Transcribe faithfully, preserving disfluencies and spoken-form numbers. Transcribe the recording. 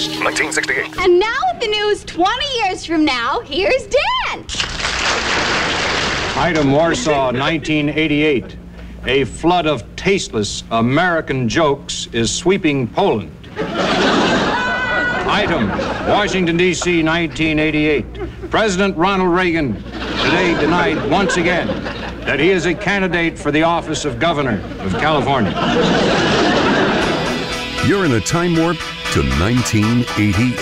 August nineteen sixty-eight. And now with the news twenty years from now, here's Dan. Item Warsaw, nineteen eighty-eight. A flood of tasteless American jokes is sweeping Poland. Item Washington, D C, nineteen eighty-eight. President Ronald Reagan today denied once again that he is a candidate for the office of governor of California. You're in a time warp to nineteen eighty-eight.